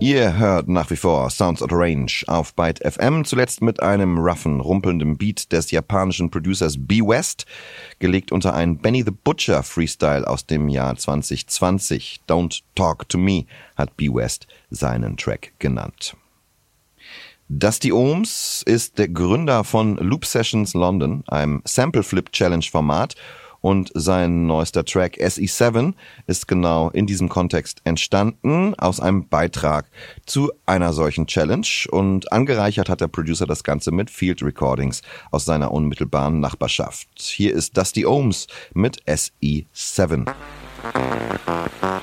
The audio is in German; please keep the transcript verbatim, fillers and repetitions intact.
Ihr hört nach wie vor Sounds Out of Range auf Byte F M, zuletzt mit einem roughen, rumpelnden Beat des japanischen Producers B-West, gelegt unter einen Benny the Butcher Freestyle aus dem Jahr zwanzig zwanzig. Don't Talk to Me hat B-West seinen Track genannt. Dusty Ohms ist der Gründer von Loop Sessions London, einem Sample Flip Challenge Format, und sein neuester Track S E sieben ist genau in diesem Kontext entstanden, aus einem Beitrag zu einer solchen Challenge, und angereichert hat der Producer das Ganze mit Field Recordings aus seiner unmittelbaren Nachbarschaft. Hier ist Dusty Ohms mit S E sieben.